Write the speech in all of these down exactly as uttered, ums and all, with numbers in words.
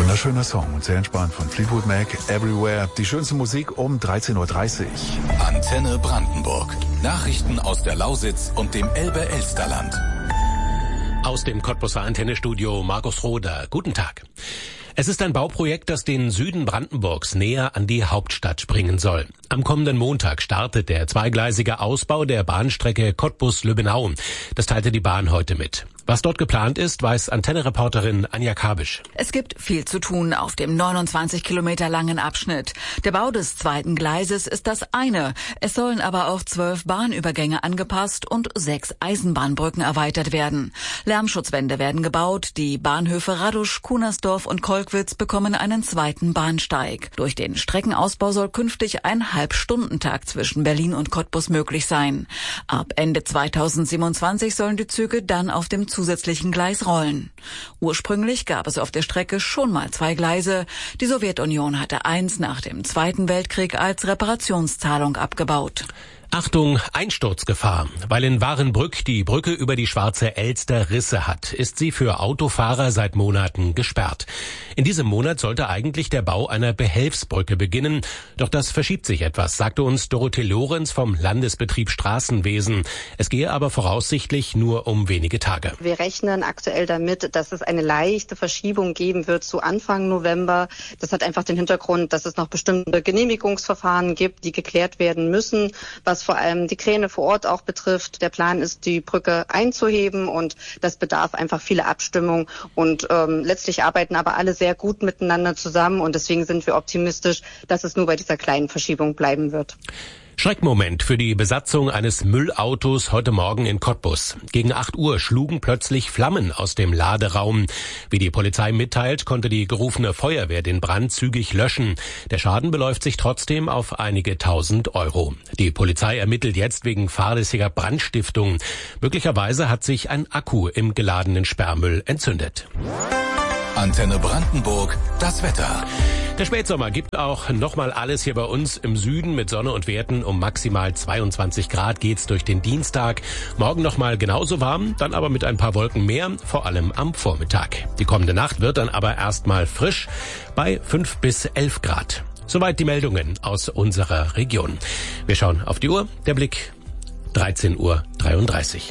Wunderschöner Song und sehr entspannt von Fleetwood Mac, Everywhere. Die schönste Musik um dreizehn Uhr dreißig. Antenne Brandenburg. Nachrichten aus der Lausitz und dem Elbe-Elsterland. Aus dem Cottbuser Antennestudio Markus Roder. Guten Tag. Es ist ein Bauprojekt, das den Süden Brandenburgs näher an die Hauptstadt bringen soll. Am kommenden Montag startet der zweigleisige Ausbau der Bahnstrecke Cottbus-Lübbenau. Das teilte die Bahn heute mit. Was dort geplant ist, weiß Antenne-Reporterin Anja Kabisch. Es gibt viel zu tun auf dem neunundzwanzig Kilometer langen Abschnitt. Der Bau des zweiten Gleises ist das eine. Es sollen aber auch zwölf Bahnübergänge angepasst und sechs Eisenbahnbrücken erweitert werden. Lärmschutzwände werden gebaut. Die Bahnhöfe Radusch, Kunersdorf und Kolkwitz bekommen einen zweiten Bahnsteig. Durch den Streckenausbau soll künftig ein Halbstundentakt zwischen Berlin und Cottbus möglich sein. Ab Ende zweitausendsiebenundzwanzig sollen die Züge dann auf dem zusätzlichen Gleis rollen. Ursprünglich gab es auf der Strecke schon mal zwei Gleise. Die Sowjetunion hatte eins nach dem Zweiten Weltkrieg als Reparationszahlung abgebaut. Achtung, Einsturzgefahr. Weil in Warenbrück die Brücke über die Schwarze Elster Risse hat, ist sie für Autofahrer seit Monaten gesperrt. In diesem Monat sollte eigentlich der Bau einer Behelfsbrücke beginnen, doch das verschiebt sich etwas, sagte uns Dorothee Lorenz vom Landesbetrieb Straßenwesen. Es gehe aber voraussichtlich nur um wenige Tage. Wir rechnen aktuell damit, dass es eine leichte Verschiebung geben wird zu Anfang November. Das hat einfach den Hintergrund, dass es noch bestimmte Genehmigungsverfahren gibt, die geklärt werden müssen, was vor allem die Kräne vor Ort auch betrifft. Der Plan ist, die Brücke einzuheben und das bedarf einfach viele Abstimmung. Und ähm, letztlich arbeiten aber alle sehr gut miteinander zusammen und deswegen sind wir optimistisch, dass es nur bei dieser kleinen Verschiebung bleiben wird. Schreckmoment für die Besatzung eines Müllautos heute Morgen in Cottbus. Gegen acht Uhr schlugen plötzlich Flammen aus dem Laderaum. Wie die Polizei mitteilt, konnte die gerufene Feuerwehr den Brand zügig löschen. Der Schaden beläuft sich trotzdem auf einige tausend Euro. Die Polizei ermittelt jetzt wegen fahrlässiger Brandstiftung. Möglicherweise hat sich ein Akku im geladenen Sperrmüll entzündet. Antenne Brandenburg, das Wetter. Der Spätsommer gibt auch nochmal alles hier bei uns im Süden mit Sonne und Werten. Um maximal zweiundzwanzig Grad geht's durch den Dienstag. Morgen nochmal genauso warm, dann aber mit ein paar Wolken mehr, vor allem am Vormittag. Die kommende Nacht wird dann aber erstmal frisch bei fünf bis elf Grad. Soweit die Meldungen aus unserer Region. Wir schauen auf die Uhr. Der Blick dreizehn Uhr dreiunddreißig.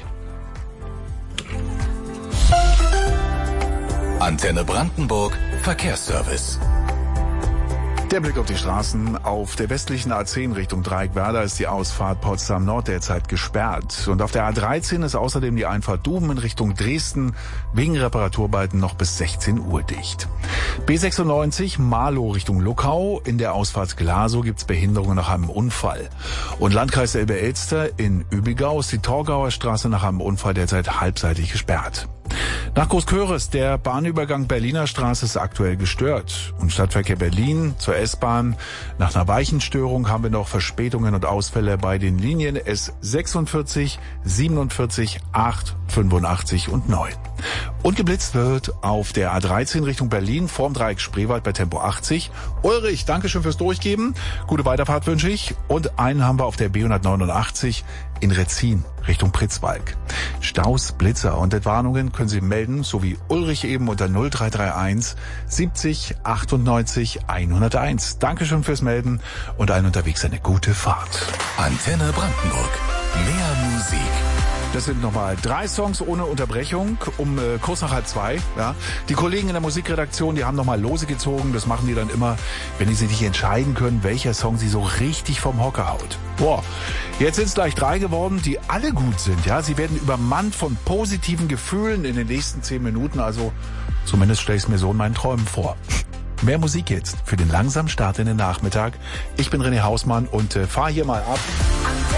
Antenne Brandenburg, Verkehrsservice. Der Blick auf die Straßen. Auf der westlichen A zehn Richtung Dreieckwerder ist die Ausfahrt Potsdam Nord derzeit gesperrt. Und auf der A dreizehn ist außerdem die Einfahrt Duben in Richtung Dresden wegen Reparaturarbeiten noch bis sechzehn Uhr dicht. B sechsundneunzig Marlow Richtung Luckau. In der Ausfahrt Glasow gibt's Behinderungen nach einem Unfall. Und Landkreis Elbe-Elster in Übigau ist die Torgauer Straße nach einem Unfall derzeit halbseitig gesperrt. Nach Großköris, der Bahnübergang Berliner Straße ist aktuell gestört. Und Stadtverkehr Berlin zur S-Bahn. Nach einer Weichenstörung haben wir noch Verspätungen und Ausfälle bei den Linien S sechsundvierzig, siebenundvierzig, acht, fünfundachtzig und neun. Und geblitzt wird auf der A dreizehn Richtung Berlin vorm Dreieck Spreewald bei Tempo achtzig. Ulrich, danke schön fürs Durchgeben. Gute Weiterfahrt wünsche ich. Und einen haben wir auf der B hundertneunundachtzig in Retzin Richtung Pritzwalk. Staus, Blitzer und Entwarnungen können Sie melden, so wie Ulrich eben unter null drei drei eins siebzig achtundneunzig hunderteins. Dankeschön fürs Melden und allen unterwegs eine gute Fahrt. Antenne Brandenburg. Mehr Musik. Das sind nochmal drei Songs ohne Unterbrechung um äh, kurz nach halb zwei. Ja. Die Kollegen in der Musikredaktion, die haben nochmal Lose gezogen. Das machen die dann immer, wenn die sich nicht entscheiden können, welcher Song sie so richtig vom Hocker haut. Boah, jetzt sind es gleich drei geworden, die alle gut sind. Ja, sie werden übermannt von positiven Gefühlen in den nächsten zehn Minuten. Also zumindest stelle ich es mir so in meinen Träumen vor. Mehr Musik jetzt für den langsamen Start in den Nachmittag. Ich bin René Hausmann und äh, fahre hier mal ab.